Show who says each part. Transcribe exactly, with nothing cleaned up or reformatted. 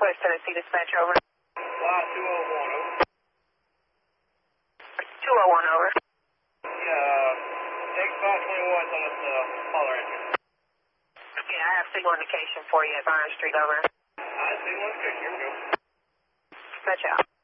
Speaker 1: Northwest Tennessee dispatch, over.
Speaker 2: Line two oh one, over.
Speaker 1: two oh one, over.
Speaker 2: Yeah, X five twenty-one on us, uh, holler at you.
Speaker 1: Yeah, I have signal indication for you at Byron Street, over.
Speaker 2: I see one, good, here we go.
Speaker 1: Dispatch out.